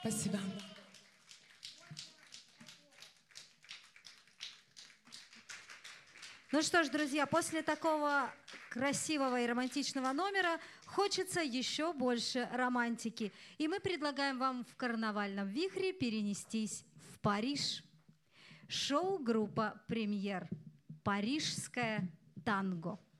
Спасибо. Ну что ж, друзья, после такого красивого и романтичного номера хочется еще больше романтики. И мы предлагаем вам в карнавальном вихре перенестись в Париж. Шоу-группа «Премьер». Парижское танго.